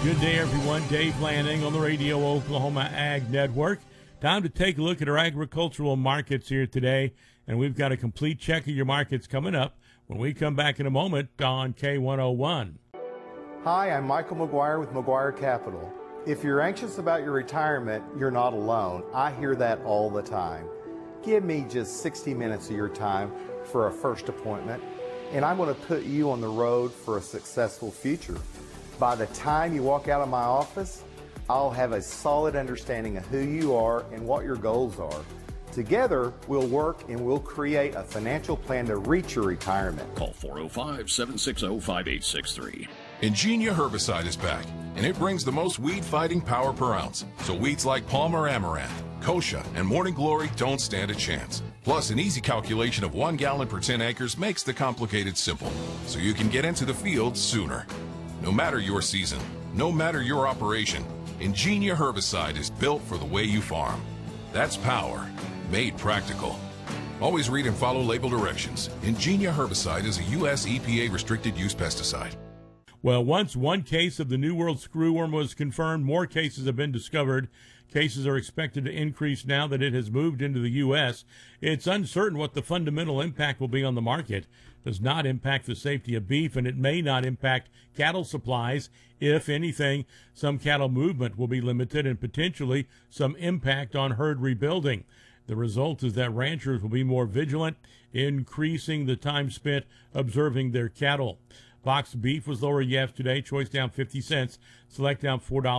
Good day, everyone. Dave Lanning on the Radio Oklahoma Ag Network. Time to take a look at our agricultural markets here today, and we've got a complete check of your markets coming up when we come back in a moment on K101. Hi, I'm Michael McGuire with McGuire Capital. If you're anxious about your retirement, you're not alone. I hear that all the time. Give me just 60 minutes of your time for a first appointment, and I'm going to put you on the road for a successful future. By the time you walk out of my office, I'll have a solid understanding of who you are and what your goals are. Together, we'll work and we'll create a financial plan to reach your retirement. Call 405-760-5863. Ingenia herbicide is back, and it brings the most weed-fighting power per ounce. So weeds like Palmer Amaranth, Kochia, and Morning Glory don't stand a chance. Plus, an easy calculation of 1 gallon per 10 acres makes the complicated simple, so you can get into the field sooner. No matter your season, no matter your operation, Ingenia herbicide is built for the way you farm. That's power, made practical. Always read and follow label directions. Ingenia herbicide is a U.S. EPA restricted use pesticide. Well, once one case of the New World screwworm was confirmed, more cases have been discovered. Cases are expected to increase now that it has moved into the U.S. It's uncertain what the fundamental impact will be on the market. It does not impact the safety of beef, and it may not impact cattle supplies. If anything, some cattle movement will be limited and potentially some impact on herd rebuilding. The result is that ranchers will be more vigilant, increasing the time spent observing their cattle. Boxed beef was lower yesterday, choice down 50 cents, select down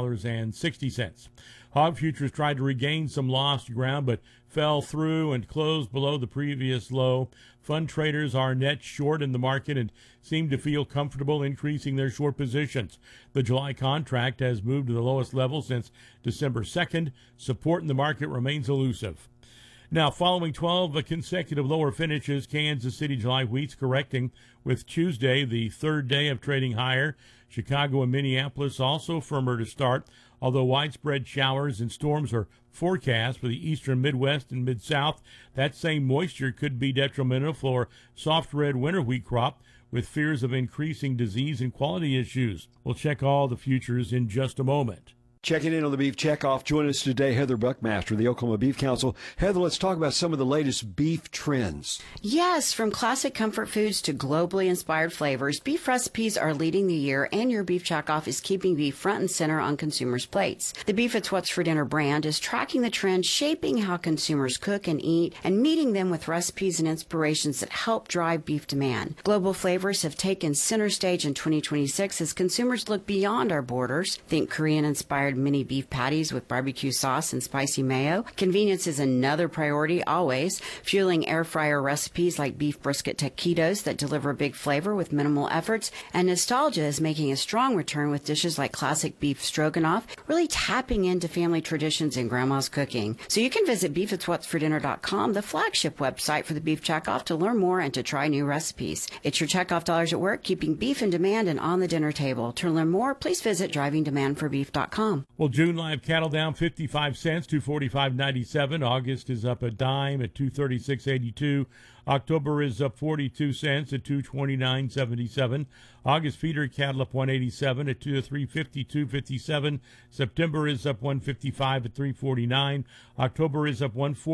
$4.60. Hog futures tried to regain some lost ground, but fell through and closed below the previous low. Fund traders are net short in the market and seem to feel comfortable increasing their short positions. The July contract has moved to the lowest level since December 2nd. Support in the market remains elusive. Now, following 12 consecutive lower finishes, Kansas City July wheat's correcting with Tuesday, the third day of trading higher. Chicago and Minneapolis also firmer to start, although widespread showers and storms are forecast for the eastern Midwest and Mid-South. That same moisture could be detrimental for soft red winter wheat crop, with fears of increasing disease and quality issues. We'll check all the futures in just a moment. Checking in on the Beef Checkoff. Joining us today, Heather Buckmaster of the Oklahoma Beef Council. Heather, let's talk about some of the latest beef trends. Yes, from classic comfort foods to globally inspired flavors, beef recipes are leading the year, and your Beef Checkoff is keeping beef front and center on consumers' plates. The Beef It's What's for Dinner brand is tracking the trend, shaping how consumers cook and eat, and meeting them with recipes and inspirations that help drive beef demand. Global flavors have taken center stage in 2026 as consumers look beyond our borders. Think Korean-inspired mini beef patties with barbecue sauce and spicy mayo. Convenience is another priority always, fueling air fryer recipes like beef brisket taquitos that deliver big flavor with minimal efforts. And nostalgia is making a strong return with dishes like classic beef stroganoff, really tapping into family traditions and grandma's cooking. So you can visit beefitswhatsfordinner.com, the flagship website for the Beef Checkoff, to learn more and to try new recipes. It's your checkoff dollars at work, keeping beef in demand and on the dinner table. To learn more, please visit drivingdemandforbeef.com. Well, June live cattle down 55 cents, 245.97. August is up a dime at 236.82. October is up 42 cents at 229.77. August feeder cattle up 187 at 352.57. September is up 155 at 349. October is up 140.